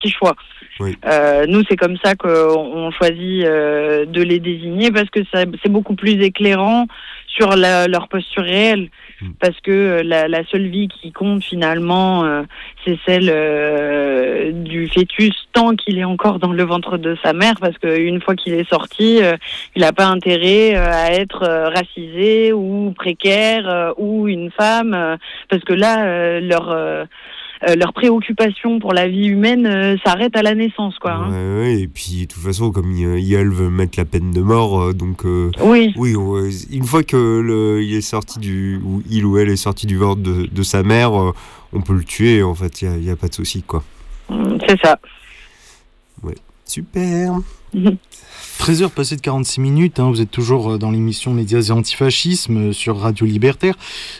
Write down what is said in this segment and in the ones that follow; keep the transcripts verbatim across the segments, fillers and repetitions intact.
petit choix. Oui. Euh, nous, c'est comme ça qu'on choisit euh, de les désigner parce que ça, c'est beaucoup plus éclairant sur la, leur posture réelle. Mmh. Parce que la, la seule vie qui compte finalement, euh, c'est celle euh, du fœtus tant qu'il est encore dans le ventre de sa mère. Parce qu'une fois qu'il est sorti, euh, il n'a pas intérêt euh, à être euh, racisé ou précaire euh, ou une femme. Euh, parce que là, euh, leur... Euh, Euh, leur préoccupation pour la vie humaine euh, s'arrête à la naissance, quoi. Hein. Ouais, ouais, et puis de toute façon, comme Yael veut mettre la peine de mort, euh, donc euh, oui, oui, on, une fois que le, il est sorti du, ou il ou elle est sorti du ventre de, de sa mère, euh, on peut le tuer. En fait, il y a, y a pas de souci, quoi. C'est ça. Ouais, super. treize heures passées de quarante-six minutes, hein, vous êtes toujours dans l'émission Médias et Antifascisme sur Radio Libertaire.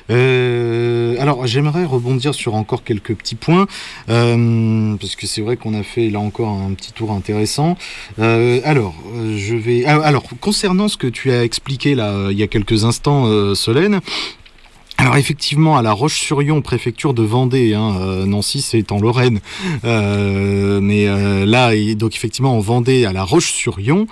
Euh, alors, j'aimerais rebondir sur encore quelques petits points, euh, parce que c'est vrai qu'on a fait là encore un petit tour intéressant. Euh, alors, je vais... Alors, concernant ce que tu as expliqué là, il y a quelques instants, euh, Solène, alors effectivement, à La Roche-sur-Yon, préfecture de Vendée, hein, euh, Nancy c'est en Lorraine, euh, mais euh, là, et donc effectivement en Vendée, à La Roche-sur-Yon,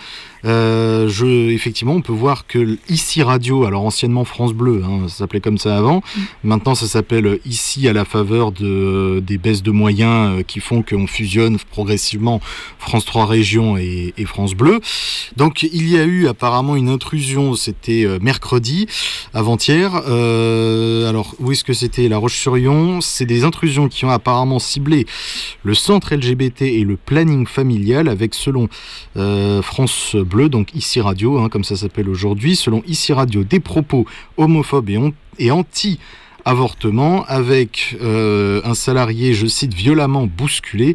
euh, je, effectivement, on peut voir que Ici Radio, alors anciennement France Bleu, hein, ça s'appelait comme ça avant, mmh. Maintenant ça s'appelle Ici à la faveur de, des baisses de moyens euh, qui font qu'on fusionne progressivement France trois Régions et, et France Bleu. Donc il y a eu apparemment une intrusion, c'était euh, mercredi, avant-hier, euh, alors où est-ce que c'était ? La Roche-sur-Yon, c'est des intrusions qui ont apparemment ciblé le centre L G B T et le planning familial avec, selon euh, France Bleu, donc Ici Radio, hein, comme ça s'appelle aujourd'hui, selon Ici Radio, des propos homophobes et, on- et anti- avortement avec euh, un salarié, je cite, violemment bousculé.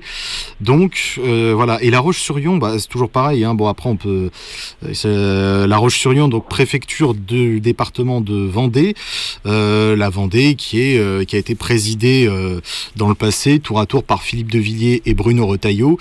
Donc euh, voilà. Et La Roche-sur-Yon, bah, c'est toujours pareil. Hein. Bon, après on peut. C'est, euh, La Roche-sur-Yon, donc préfecture du département de Vendée, euh, la Vendée qui est euh, qui a été présidée euh, dans le passé tour à tour par Philippe de Villiers et Bruno Retailleau.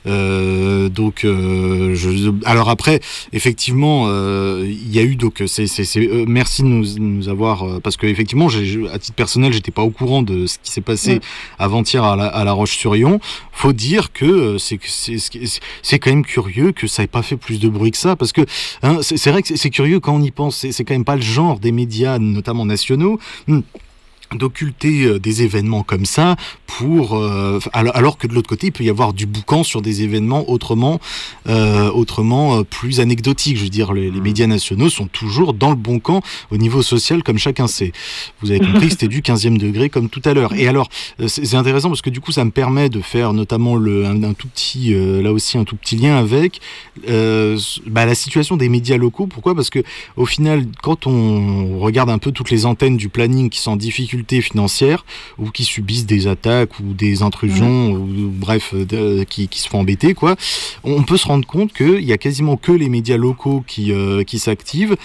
Euh, donc euh, je, alors après effectivement euh, il y a eu donc c'est c'est, c'est euh, merci de nous, nous avoir euh, parce que effectivement j'ai à titre personnel, j'étais pas au courant de ce qui s'est passé mmh. avant-hier à la, à la Roche-sur-Yon. Faut dire que c'est, c'est, c'est, c'est quand même curieux que ça ait pas fait plus de bruit que ça, parce que hein, c'est, c'est vrai que c'est, c'est curieux quand on y pense. C'est, c'est quand même pas le genre des médias, notamment nationaux, mmh. d'occulter euh, des événements comme ça pour euh, alors, alors que de l'autre côté il peut y avoir du boucan sur des événements autrement euh, autrement euh, plus anecdotiques. Je veux dire, les, les médias nationaux sont toujours dans le bon camp au niveau social, comme chacun sait. Vous avez compris que c'était du quinzième degré comme tout à l'heure. Et alors euh, c'est, c'est intéressant parce que du coup ça me permet de faire notamment le, un, un tout petit euh, là aussi un tout petit lien avec euh, bah, la situation des médias locaux. Pourquoi ? Parce que au final, quand on regarde un peu toutes les antennes du planning qui sont en difficulté financières ou qui subissent des attaques ou des intrusions, mmh. ou bref, de, qui, qui se font embêter, quoi, on peut se rendre compte qu'il y a quasiment que les médias locaux qui, euh, qui s'activent,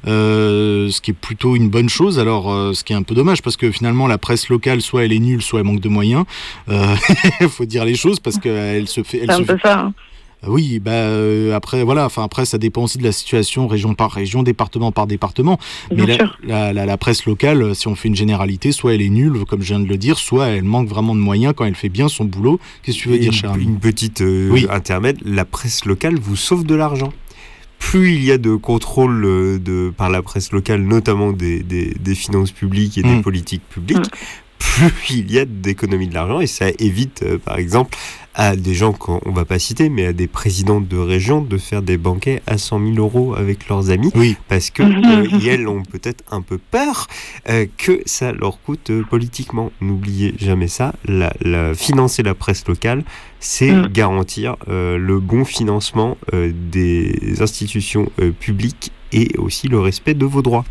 euh, ce qui est plutôt une bonne chose. Alors, euh, ce qui est un peu dommage, parce que finalement, la presse locale, soit elle est nulle, soit elle manque de moyens. Il euh, faut dire les choses, parce qu'elle se fait... Elle C'est se un peu fait... ça, hein. Oui, bah euh, après voilà, enfin après ça dépend aussi de la situation région par région, département par département. Bien Mais sûr. la, la, la, la presse locale, si on fait une généralité, soit elle est nulle, comme je viens de le dire, soit elle manque vraiment de moyens quand elle fait bien son boulot. Qu'est-ce que tu veux Et dire, une, Charles ? Une petite euh, oui. intermède, la presse locale vous sauve de l'argent. Plus il y a de contrôle de, par la presse locale, notamment des, des, des finances publiques et des mmh. politiques publiques, mmh. plus il y a d'économie de l'argent, et ça évite, euh, par exemple, à des gens qu'on ne va pas citer, mais à des présidents de région de faire des banquets à cent mille euros avec leurs amis, oui. parce que euh, elles ont peut-être un peu peur euh, que ça leur coûte euh, politiquement. N'oubliez jamais ça, la, la, financer la presse locale, c'est mmh. garantir euh, le bon financement euh, des institutions euh, publiques et aussi le respect de vos droits.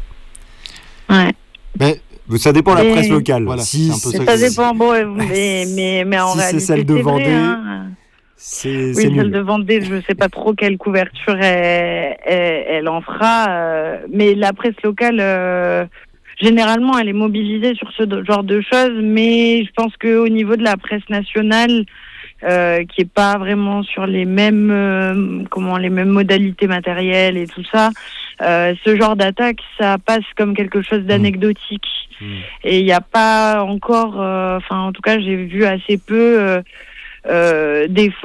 Ouais. Mais, ça dépend de la presse locale. Voilà, si, c'est un peu ça, ça dépend, bon, mais, mais, mais en si réalité, c'est celle de c'est Vendée, vrai, hein. c'est, oui, c'est celle nul. de Vendée, je ne sais pas trop quelle couverture elle, elle, elle en fera, euh, mais la presse locale, euh, généralement, elle est mobilisée sur ce genre de choses, mais je pense qu'au niveau de la presse nationale, Euh, qui est pas vraiment sur les mêmes euh, comment les mêmes modalités matérielles et tout ça, euh, ce genre d'attaque, ça passe comme quelque chose d'anecdotique. Mmh. Et il n'y a pas encore, enfin euh, en tout cas j'ai vu assez peu euh, euh, des